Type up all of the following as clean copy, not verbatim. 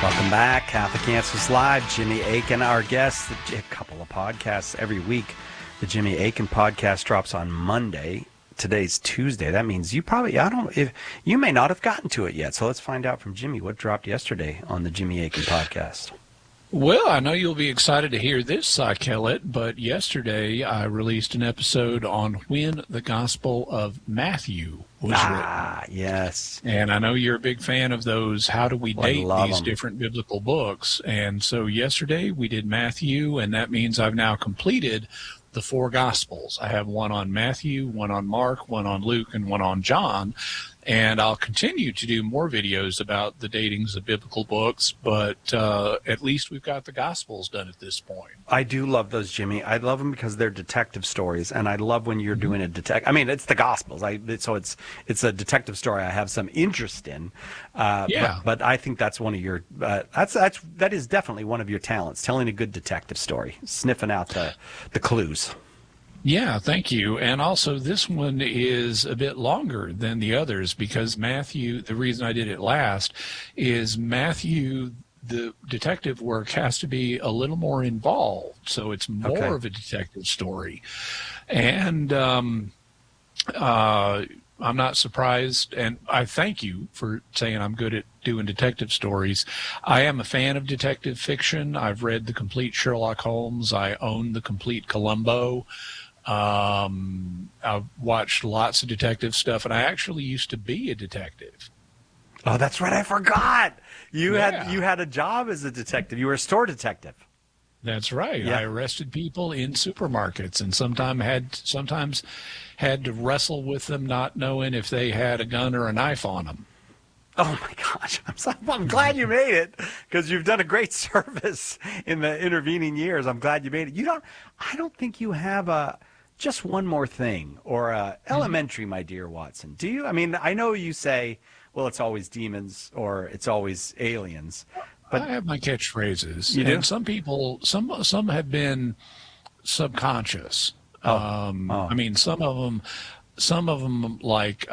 Welcome back, Catholic Answers Live. Jimmy Akin, our guest. A couple of podcasts every week. The Jimmy Akin podcast drops on Monday. Today's Tuesday. That means you you may not have gotten to it yet. So let's find out from Jimmy what dropped yesterday on the Jimmy Akin podcast. Well, I know you'll be excited to hear this, Cy Kellett, but yesterday I released an episode on when the Gospel of Matthew was written. Yes. And I know you're a big fan of those, how do we date these them. Different biblical books? And so yesterday we did Matthew, and that means I've now completed the 4 Gospels. I have one on Matthew, one on Mark, one on Luke, and one on John. And I'll continue to do more videos about the datings of biblical books, but at least we've got the Gospels done at this point. I do love those, Jimmy. I love them because they're detective stories, and I love when you're doing a detective. I mean, it's the Gospels, so it's a detective story I have some interest in. But I think that's one of your that is definitely one of your talents, telling a good detective story, sniffing out the clues. Yeah, thank you. And also, this one is a bit longer than the others because Matthew, the reason I did it last is Matthew, the detective work has to be a little more involved. So it's more of a detective story. And I'm not surprised. And I thank you for saying I'm good at doing detective stories. I am a fan of detective fiction. I've read the complete Sherlock Holmes. I own the complete Columbo. I've watched lots of detective stuff, and I actually used to be a detective. Oh, that's right. I forgot. You had a job as a detective. You were a store detective. That's right. Yeah. I arrested people in supermarkets, and sometimes had to wrestle with them, not knowing if they had a gun or a knife on them. Oh my gosh! I'm glad you made it because you've done a great service in the intervening years. I'm glad you made it. I don't think you have just one more thing or elementary, my dear Watson. Do you? I mean, I know you say, well, it's always demons or it's always aliens. But I have my catchphrases. You do? And some people, some have been subconscious. I mean, some of them like.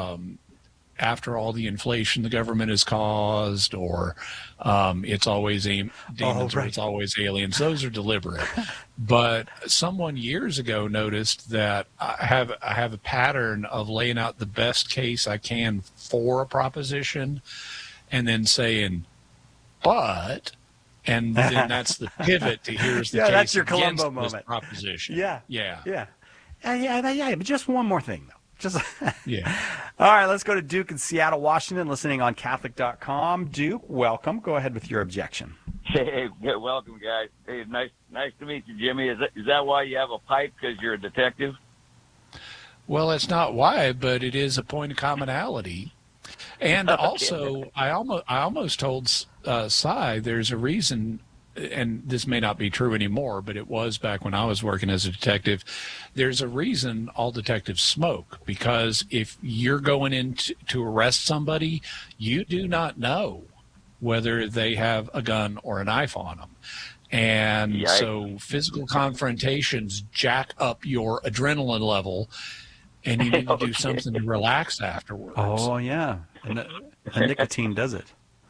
After all the inflation the government has caused, or it's always demons, or it's always aliens. Those are deliberate. But someone years ago noticed that I have a pattern of laying out the best case I can for a proposition, and then saying, "But," and then that's the pivot to here's the case. That's your Columbo moment. This proposition. Yeah. But just one more thing, though. Yeah. All right, let's go to Duke in Seattle, Washington, listening on Catholic.com. Duke, welcome. Go ahead with your objection. Hey, welcome, guys. Hey, nice to meet you, Jimmy. Is that why you have a pipe? Because you're a detective? Well, it's not why, but it is a point of commonality. And also, I almost told Cy there's a reason. And this may not be true anymore, but it was back when I was working as a detective. There's a reason all detectives smoke, because if you're going in to arrest somebody, you do not know whether they have a gun or a knife on them. And so physical confrontations jack up your adrenaline level, and you need to do something to relax afterwards. Oh, yeah. And the nicotine does it.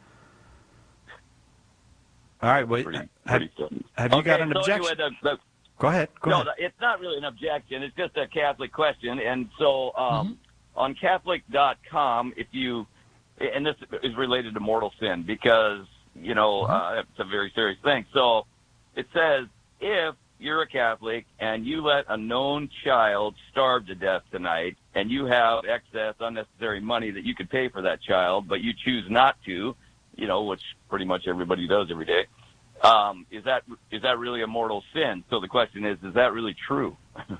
All right. Well, have you got an objection? Anyway, Go ahead. No, it's not really an objection. It's just a Catholic question. And so on Catholic.com, and this is related to mortal sin because, it's a very serious thing. So it says, if you're a Catholic and you let a known child starve to death tonight and you have excess unnecessary money that you could pay for that child, but you choose not to, which pretty much everybody does every day. Is that really a mortal sin? So the question is that really true?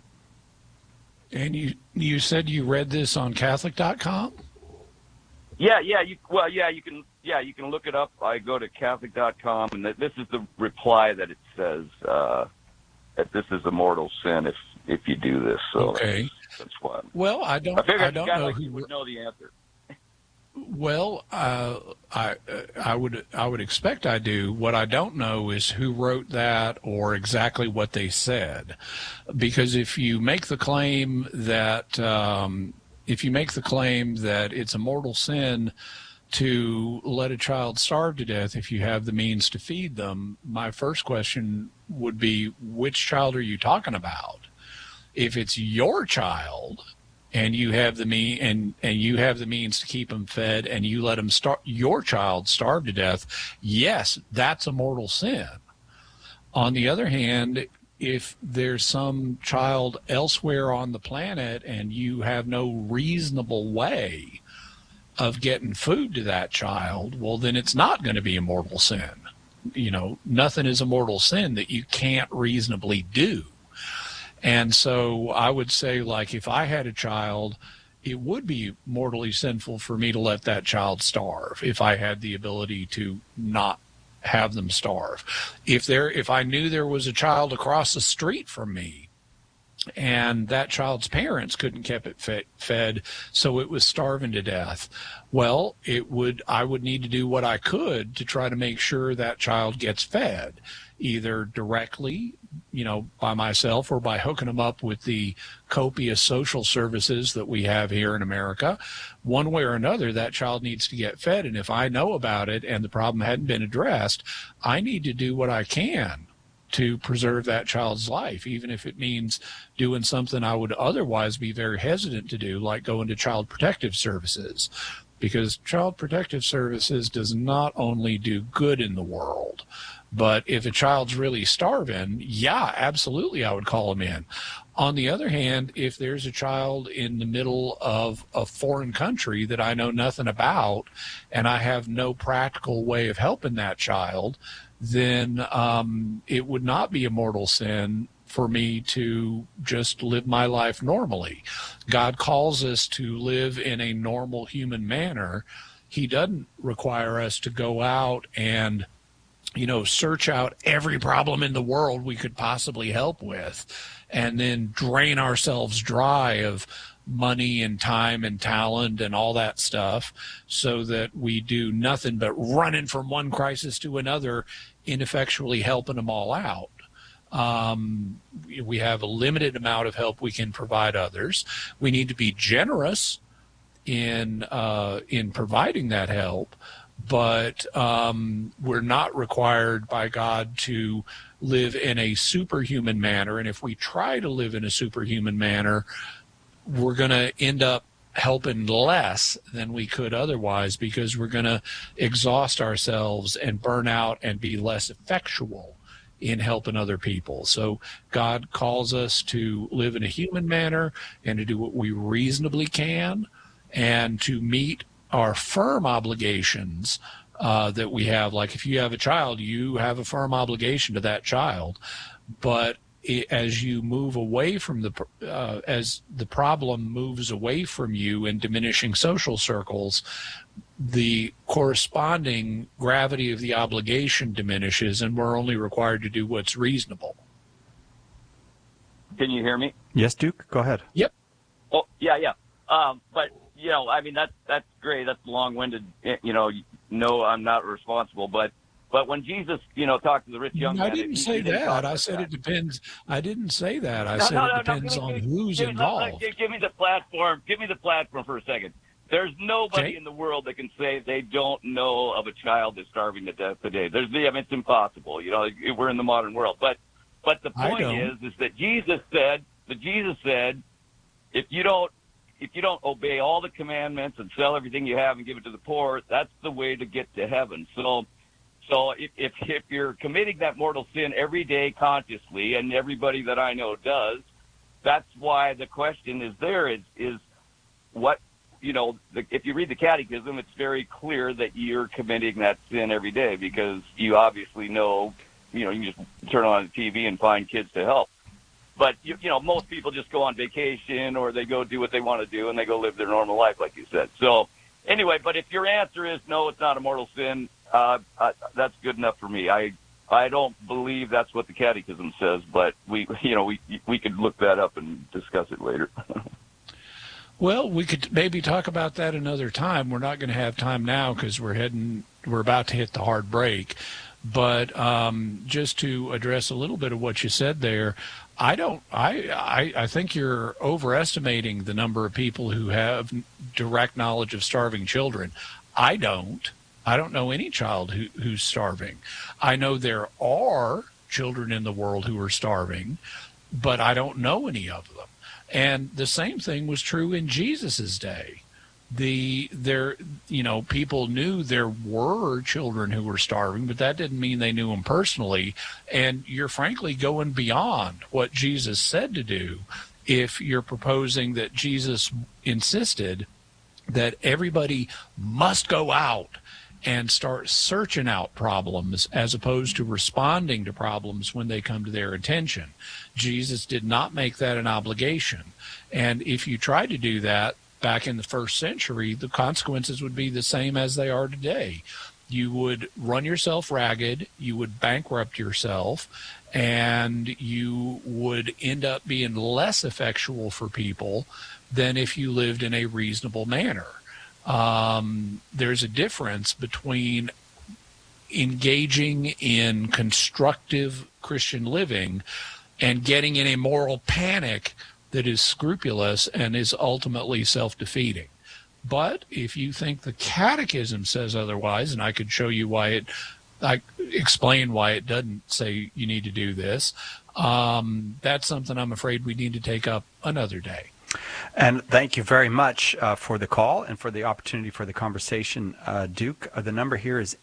And you said you read this on Catholic.com? Yeah. You can look it up. I go to Catholic.com, and this is the reply that it says that this is a mortal sin if you do this. So okay. That's why. Well, I don't know who would know the answer. Well, I would expect I do. What I don't know is who wrote that or exactly what they said, because if you make the claim that it's a mortal sin to let a child starve to death if you have the means to feed them, my first question would be, which child are you talking about? If it's your child and you have the means to keep them fed, and you let your child starve to death, yes, that's a mortal sin. On the other hand, if there's some child elsewhere on the planet and you have no reasonable way of getting food to that child, well, then it's not going to be a mortal sin. Nothing is a mortal sin that you can't reasonably do. And so I would say, like, if I had a child, it would be mortally sinful for me to let that child starve if I had the ability to not have them starve. If I knew there was a child across the street from me and that child's parents couldn't keep it fed, so it was starving to death, well, I would need to do what I could to try to make sure that child gets fed, either directly, by myself, or by hooking them up with the copious social services that we have here in America. One way or another, that child needs to get fed. And if I know about it and the problem hadn't been addressed, I need to do what I can to preserve that child's life, even if it means doing something I would otherwise be very hesitant to do, like going to Child Protective Services. Because Child Protective Services does not only do good in the world, but if a child's really starving, yeah, absolutely, I would call them in. On the other hand, if there's a child in the middle of a foreign country that I know nothing about and I have no practical way of helping that child, then it would not be a mortal sin for me to just live my life normally. God calls us to live in a normal human manner. He doesn't require us to go out and search out every problem in the world we could possibly help with and then drain ourselves dry of money and time and talent and all that stuff so that we do nothing but running from one crisis to another, ineffectually helping them all out. We have a limited amount of help we can provide others. We need to be generous in providing that help, but we're not required by God to live in a superhuman manner. And if we try to live in a superhuman manner, we're going to end up helping less than we could otherwise, because we're going to exhaust ourselves and burn out and be less effectual in helping other people. So God calls us to live in a human manner and to do what we reasonably can and to meet our firm obligations that we have. Like if you have a child, you have a firm obligation to that child. But as you move away from as the problem moves away from you in diminishing social circles, the corresponding gravity of the obligation diminishes, and we're only required to do what's reasonable. Can you hear me? Yes, Duke, go ahead. Yep. Oh, yeah. But that's great. That's long-winded. No, I'm not responsible. But when Jesus, talked to the rich young man, I didn't say that. I said it depends. I didn't say that. I said it depends on who's involved. Give me the platform. Give me the platform for a second. There's nobody in the world that can say they don't know of a child that's starving to death today. It's impossible. We're in the modern world. But the point is that Jesus said, if you don't obey all the commandments and sell everything you have and give it to the poor, that's the way to get to heaven. So if you're committing that mortal sin every day consciously, and everybody that I know does, that's why the question is there is what, if you read the Catechism, it's very clear that you're committing that sin every day, because you obviously know, you can just turn on the TV and find kids to help. But, most people just go on vacation, or they go do what they want to do, and they go live their normal life, like you said. So anyway, but if your answer is no, it's not a mortal sin, that's good enough for me. I don't believe that's what the Catechism says, but we could look that up and discuss it later. Well, we could maybe talk about that another time. We're not going to have time now because we're about to hit the hard break. But just to address a little bit of what you said there, I think you're overestimating the number of people who have direct knowledge of starving children. I don't know any child who's starving. I know there are children in the world who are starving, but I don't know any of them. And the same thing was true in Jesus's day. People knew there were children who were starving, but that didn't mean they knew them personally. And you're frankly going beyond what Jesus said to do if you're proposing that Jesus insisted that everybody must go out and start searching out problems as opposed to responding to problems when they come to their attention. Jesus did not make that an obligation. And if you tried to do that back in the first century, the consequences would be the same as they are today. You would run yourself ragged, you would bankrupt yourself, and you would end up being less effectual for people than if you lived in a reasonable manner. There's a difference between engaging in constructive Christian living and getting in a moral panic that is scrupulous and is ultimately self-defeating. But if you think the Catechism says otherwise, and I could show you I explain why it doesn't say you need to do this, that's something I'm afraid we need to take up another day. And thank you very much for the call and for the opportunity for the conversation, Duke. The number here is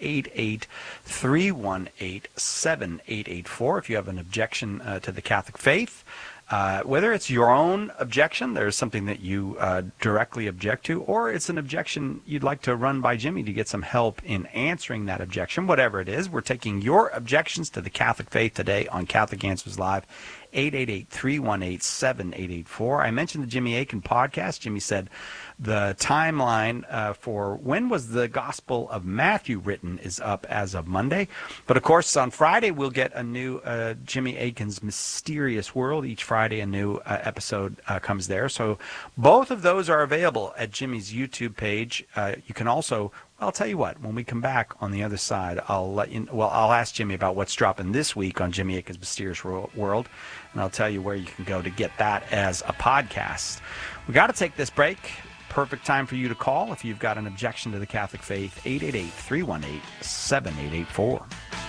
888-318-7884. If you have an objection to the Catholic faith, whether it's your own objection, there's something that you directly object to, or it's an objection you'd like to run by Jimmy to get some help in answering that objection, whatever it is, we're taking your objections to the Catholic faith today on Catholic Answers Live. 888-318-7884. I mentioned the Jimmy Akin podcast. Jimmy said the timeline for when was the Gospel of Matthew written is up as of Monday. But, of course, on Friday we'll get a new Jimmy Akin's Mysterious World. Each Friday a new episode comes there. So both of those are available at Jimmy's YouTube page. You can also... I'll tell you what, when we come back on the other side, I'll ask Jimmy about what's dropping this week on Jimmy Akin's Mysterious World, and I'll tell you where you can go to get that as a podcast. We got to take this break. Perfect time for you to call if you've got an objection to the Catholic faith, 888-318-7884.